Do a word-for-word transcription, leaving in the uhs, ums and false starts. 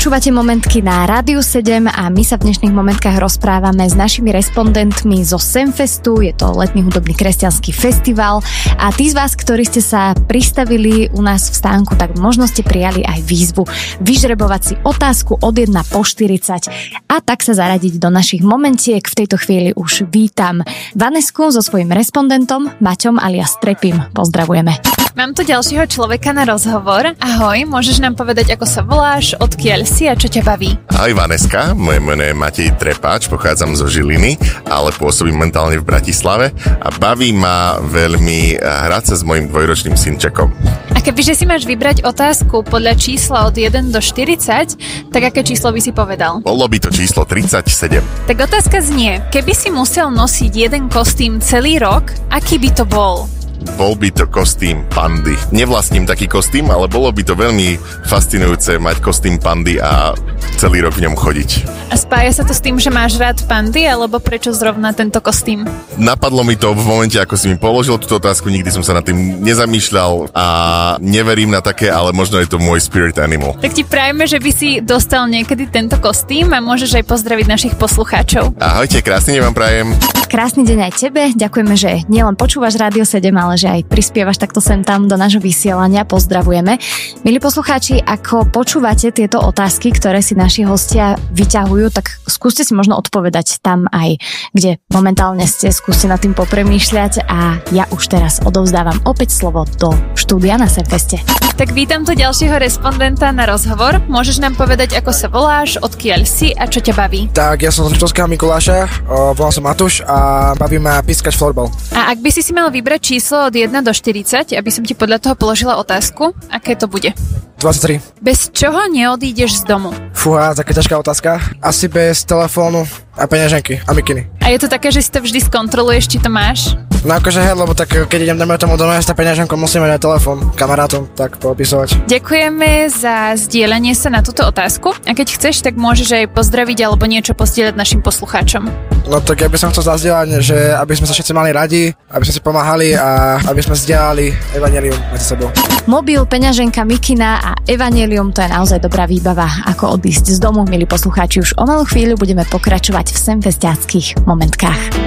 Počúvate Momentky na Rádiu sedem a my sa v dnešných momentkách rozprávame s našimi respondentmi zo Semfestu. Je to letný hudobný kresťanský festival a tí z vás, ktorí ste sa pristavili u nás v stánku, tak možno ste prijali aj výzvu vyžrebovať si otázku od jedna po štyridsať a tak sa zaradiť do našich momentiek. V tejto chvíli už vítam Vanesku so svojím respondentom Maťom alias Trepim. Pozdravujeme. Mám tu ďalšieho človeka na rozhovor. Ahoj, môžeš nám povedať, ako sa voláš, odkiaľ si a čo ťa baví? Ahoj Vaneska, moje meno je Matej Trepáč, pochádzam zo Žiliny, ale pôsobím momentálne v Bratislave a baví ma veľmi hrať sa s mojím dvojročným synčekom. A kebyže si máš vybrať otázku podľa čísla od jeden do štyridsať, tak aké číslo by si povedal? Bolo by to číslo tridsaťsedem. Tak otázka znie, keby si musel nosiť jeden kostým celý rok, aký by to bol? Bol by to kostým pandy. Nevlastním taký kostým, ale bolo by to veľmi fascinujúce mať kostým pandy a celý rok v ňom chodiť. A spája sa to s tým, že máš rád pandy, alebo prečo zrovna tento kostým? Napadlo mi to v momente, ako si mi položil túto otázku, nikdy som sa nad tým nezamýšľal a neverím na také, ale možno je to môj spirit animal. Tak ti prajeme, že by si dostal niekedy tento kostým a môžeš aj pozdraviť našich poslucháčov. Ahojte, krásny deň vám prajem. Krásny deň aj tebe, ďakujeme, že nielen počúvaš Rádio sedem, ale že aj prispievaš takto sem tam do nášho vysielania. Pozdravujeme. Milí poslucháči, ako počúvate tieto otázky, ktoré si naši hostia vyťahujú, tak skúste si možno odpovedať tam aj, kde momentálne ste, skúste nad tým popremýšľať a ja už teraz odovzdávam opäť slovo do štúdia na Semfeste. Tak vítam tu ďalšieho respondenta na rozhovor. Môžeš nám povedať, ako sa voláš, odkiaľ si a čo ťa baví? Tak, ja som z Liptovského Mikuláša, o, volám sa Matúš a baví ma pískať florbal. A ak by si si mal vybrať číslo od jeden do štyridsať, aby som ti podľa toho položila otázku, aké to bude? dvadsaťtri. Bez čoho neodídeš z domu? Fúha, taká ťažká otázka. Asi bez telefónu a peňaženky a mikiny. A je to také, že si to vždy skontroluješ, či to máš? No akože hej, lebo tak keď idem domov tomu do mesta peňaženkou, musím mať aj telefón kamarátom, tak poopisovať. Ďakujeme za zdieľanie sa na túto otázku a keď chceš, tak môžeš aj pozdraviť alebo niečo postieľať našim poslucháčom. No tak ja by som chcel zazdieľať, že aby sme sa všetci mali radi, aby sme si pomáhali a aby sme zdieľali evanjelium medzi sebou. Mobil, peňaženka, mikina a evanjelium, to je naozaj dobrá výbava, ako odísť z domu. Milí poslucháči, už o malú chvíľu budeme pokračovať v semfestiackých momentkách.